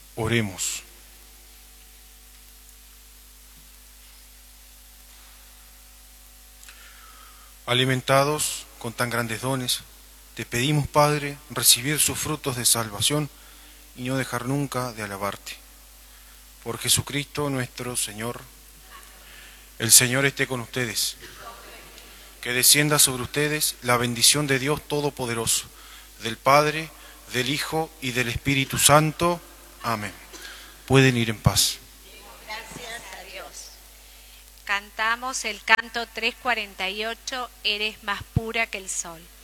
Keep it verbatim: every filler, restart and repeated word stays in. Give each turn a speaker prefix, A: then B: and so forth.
A: Oremos. Alimentados con tan grandes dones, te pedimos, Padre, recibir sus frutos de salvación y no dejar nunca de alabarte. Por Jesucristo nuestro Señor. El Señor esté con ustedes. Que descienda sobre ustedes la bendición de Dios Todopoderoso, del Padre, del Hijo y del Espíritu Santo. Amén. Pueden ir en paz.
B: Gracias a Dios. Cantamos el canto trescientos cuarenta y ocho, Eres más pura que el sol.